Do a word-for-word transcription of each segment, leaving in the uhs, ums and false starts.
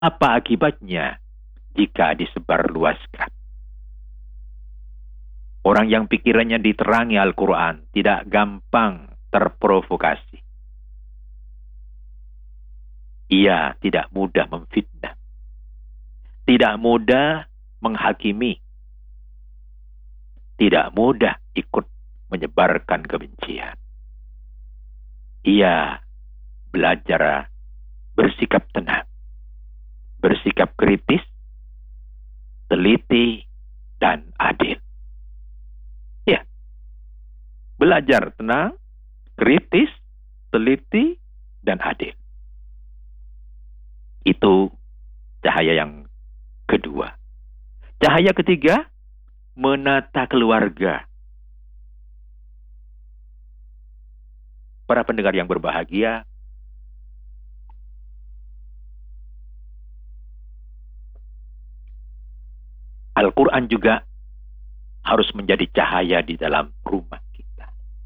Apa akibatnya jika disebarluaskan? Orang yang pikirannya diterangi Al-Quran tidak gampang terprovokasi. Ia tidak mudah memfitnah. Tidak mudah menghakimi. Tidak mudah ikut menyebarkan kebencian. Ia belajar bersikap tenang, bersikap kritis, teliti, dan adil. Ya, belajar tenang, kritis, teliti, dan adil. Itu cahaya yang kedua. Cahaya ketiga, menata keluarga. Para pendengar yang berbahagia, Al-Quran juga harus menjadi cahaya di dalam rumah kita.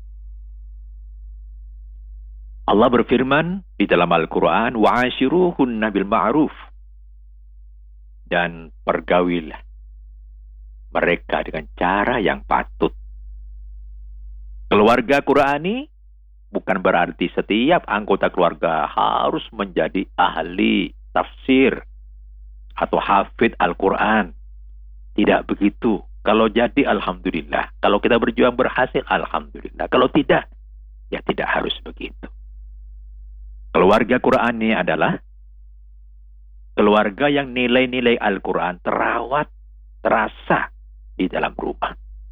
Allah berfirman di dalam Al-Quran, وَعَاشِرُوهُنَّ بِالْمَعْرُوفِ, dan pergaulilah mereka dengan cara yang patut. Keluarga Qurani bukan berarti setiap anggota keluarga harus menjadi ahli tafsir atau hafid Al-Quran. Tidak begitu. Kalau jadi, alhamdulillah. Kalau kita berjuang berhasil, alhamdulillah. Kalau tidak, ya tidak harus begitu. Keluarga Qurani adalah keluarga yang nilai-nilai Al-Quran terawat, terasa di dalam rumah.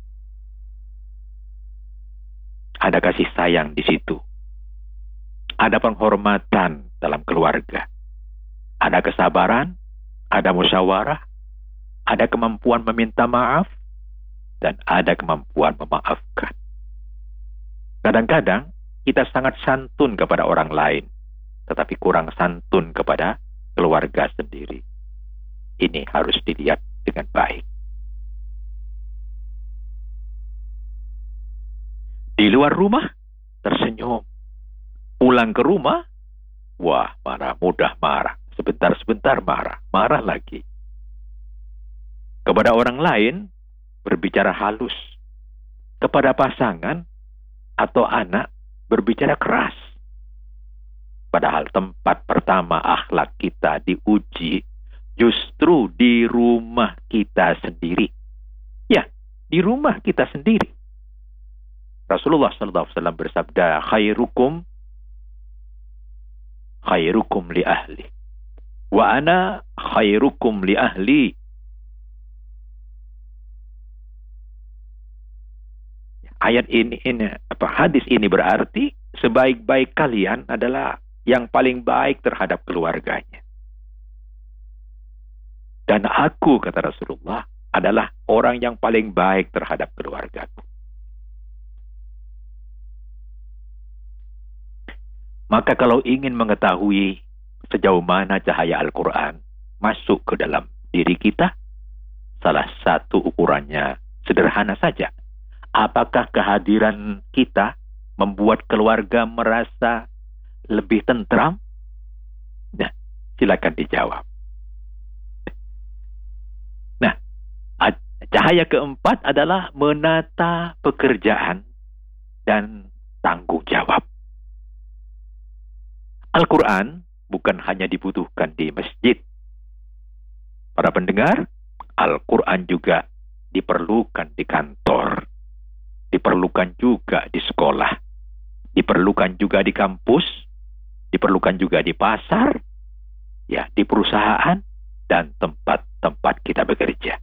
Ada kasih sayang di situ. Ada penghormatan dalam keluarga. Ada kesabaran, ada musyawarah, ada kemampuan meminta maaf, dan ada kemampuan memaafkan. Kadang-kadang kita sangat santun kepada orang lain, tetapi kurang santun kepada keluarga sendiri. Ini harus dilihat dengan baik. Di luar rumah, tersenyum. Pulang ke rumah, wah, marah, mudah marah. Sebentar-sebentar marah, marah lagi. Kepada orang lain, berbicara halus. Kepada pasangan atau anak, berbicara keras. Padahal tempat pertama akhlak kita diuji justru di rumah kita sendiri. Ya, di rumah kita sendiri. Rasulullah sallallahu alaihi wasallam bersabda, khairukum khairukum li ahli wa ana khairukum li ahli. Ayat ini, ini apa hadis ini berarti sebaik-baik kalian adalah yang paling baik terhadap keluarganya. Dan aku, kata Rasulullah, adalah orang yang paling baik terhadap keluargaku. Maka kalau ingin mengetahui sejauh mana cahaya Al-Quran masuk ke dalam diri kita, salah satu ukurannya sederhana saja. Apakah kehadiran kita membuat keluarga merasa lebih tentram? Nah, silakan dijawab. Nah, cahaya keempat adalah menata pekerjaan dan tanggung jawab. Al-Quran bukan hanya dibutuhkan di masjid. Para pendengar, Al-Quran juga diperlukan di kantor. Diperlukan juga di sekolah. Diperlukan juga di kampus. Diperlukan juga di pasar. Ya, di perusahaan. Dan tempat-tempat kita bekerja.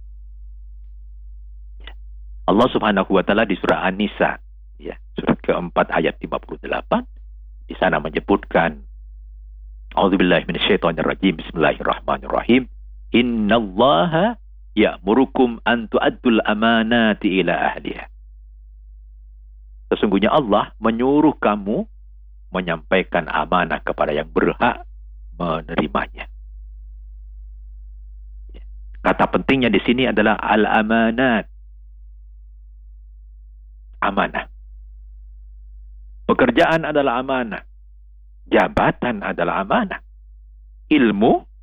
Allah subhanahu wa ta'ala di surah An-Nisa. Ya, surat keempat ayat lima puluh delapan. Di sana menyebutkan, A'udzubillahi minasyaitonirrajim, bismillahirrahmanirrahim. Innallaha ya'murukum an tu'addul amanati ila ahliha. Sesungguhnya Allah menyuruh kamu menyampaikan amanah kepada yang berhak menerimanya. Kata pentingnya di sini adalah al-amanat. Amanah. Pekerjaan adalah amanah. Jabatan adalah amanah. Ilmu